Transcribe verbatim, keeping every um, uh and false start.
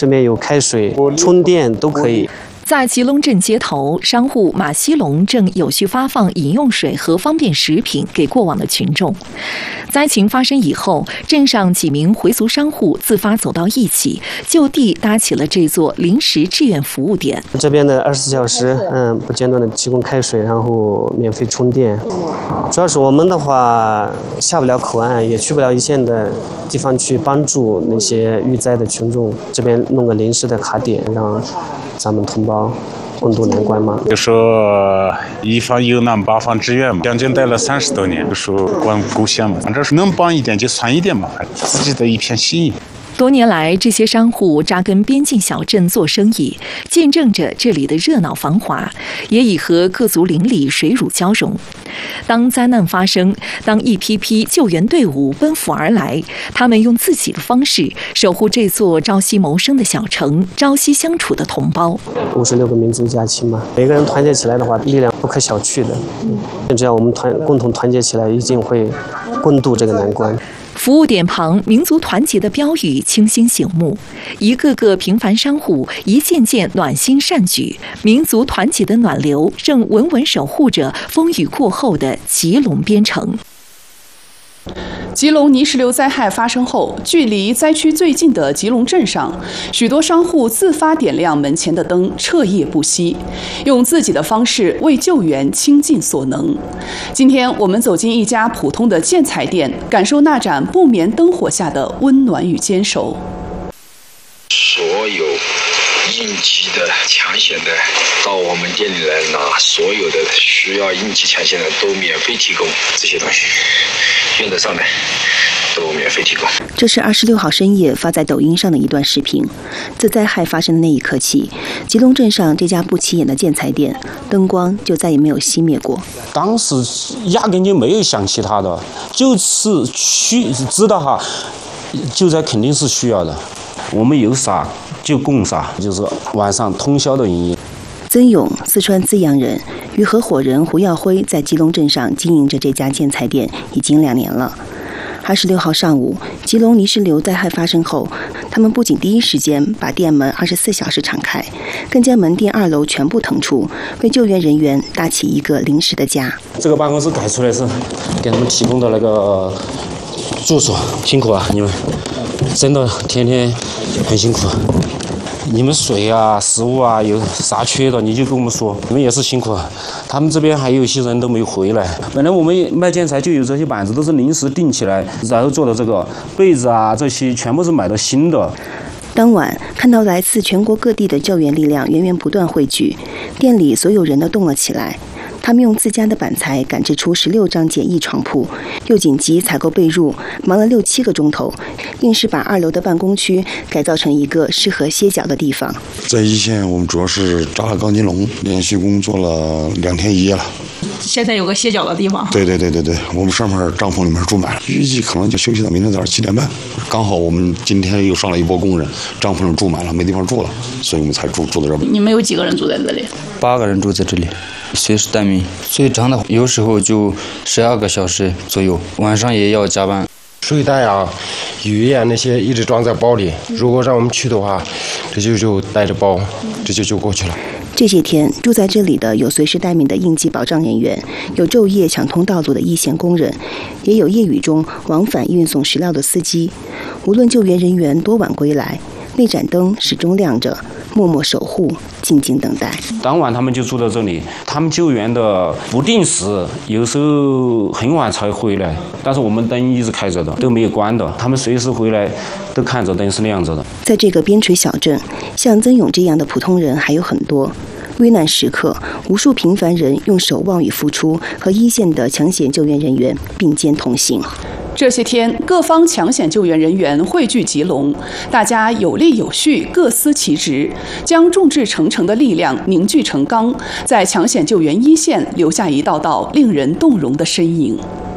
这边有开水、充电都可以。 在吉隆镇街头，商户马西龙正有序发放饮用水和方便食品给过往的群众。灾情发生以后，镇上几名回族商户自发走到一起，就地搭起了这座临时志愿服务点。 这边的二十四小时，嗯，不间断的提供开水，然后免费充电。主要是我们的话下不了口岸，也去不了一线的地方去帮助那些遇灾的群众。这边弄个临时的卡点，让咱们同胞共度难关嘛。 就说一方有难八方支援嘛，将近待了三十多年，就说关故乡嘛，反正是能帮一点就算一点嘛，自己的一片心意。 多年来，这些商户扎根边境小镇做生意，见证着这里的热闹繁华，也已和各族邻里水乳交融。当灾难发生，当一批批救援队伍奔赴而来，他们用自己的方式守护这座朝夕谋生的小城，朝夕相处的同胞。 五十六个民族假期嘛，每个人团结起来的话，力量不可小觑的。嗯，只要我们团共同团结起来，一定会共度这个难关。 服务点旁，民族团结的标语清新醒目，一个个平凡商户一件件暖心善举，民族团结的暖流正稳稳守护着风雨过后的吉隆边城。 吉隆泥石流灾害发生后，距离灾区最近的吉隆镇上，许多商户自发点亮门前的灯，彻夜不息，用自己的方式为救援倾尽所能。今天我们走进一家普通的建材店，感受那盏不眠灯火下的温暖与坚守。 所有应急的、抢险的，到我们店里来拿，所有的需要应急抢险的都免费提供这些东西。用得上的都免费提供。 这是二十六号深夜发在抖音上的一段视频。自灾害发生的那一刻起，吉隆镇上这家不起眼的建材店灯光就再也没有熄灭过。 当时压根就没有想其他的，就是需知道哈，救灾肯定是需要的。我们有啥就供啥，就是晚上通宵的营业。 曾勇，四川资阳人，与合伙人胡耀辉在吉隆镇上经营着这家建材店已经两年了。二十六号上午，吉隆泥石流灾害发生后，他们不仅第一时间把店门二十四小时敞开，更将门店二楼全部腾出，为救援人员搭起一个临时的家。 这个办公室改出来是给他们提供的那个住所，辛苦啊，你们真的天天很辛苦。你们水啊、食物啊有啥缺的，你就跟我们说，你们也是辛苦。他们这边还有一些人都没回来。本来我们卖建材就有这些板子，都是临时订起来，然后做的这个被子啊，这些全部是买的新的。 当晚看到来自全国各地的救援力量源源不断汇聚，店里所有人都动了起来。他们用自家的板材赶制出十六张简易床铺，又紧急采购被褥，忙了六七个钟头，硬是把二楼的办公区改造成一个适合歇脚的地方。 在一线，我们主要是扎了钢筋笼，连续工作了两天一夜了。 现在有个歇脚的地方。 对对对对对，我们上面帐篷里面住满了，预计可能就休息到明天早上七点半。刚好我们今天又上了一波工人，帐篷里住满了，没地方住了，所以我们才住住在这边。 你们有几个人住在这里？ 八个人住在这里。随时待命，最长的有时候就十二个小时左右，晚上也要加班。 睡袋啊、雨啊那些一直装在包里，如果让我们去的话，这就就带着包，这就就过去了。 这些天住在这里的有随时待命的应急保障人员，有昼夜抢通道路的一线工人，也有夜雨中往返运送食料的司机。无论救援人员多晚归来，那盏灯始终亮着，默默守护，静静等待。 当晚他们就住在这里，他们救援的不定时，有时候很晚才回来，但是我们灯一直开着的，都没有关的，他们随时回来都看着灯是亮着的。 在这个边陲小镇，像曾勇这样的普通人还有很多。危难时刻，无数平凡人用守望与付出和一线的抢险救援人员并肩同行。 这些天，各方抢险救援人员汇聚吉隆，大家有力有序，各司其职，将众志成城的力量凝聚成钢，在抢险救援一线留下一道道令人动容的身影。